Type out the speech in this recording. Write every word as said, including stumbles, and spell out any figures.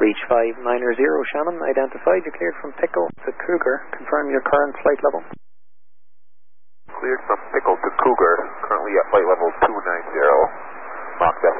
Beach five niner zero, Shannon, identified. You cleared from Pickle to Cougar. Confirm your current flight level. Cleared from Pickle to Cougar, currently at flight level two nine zero, Mach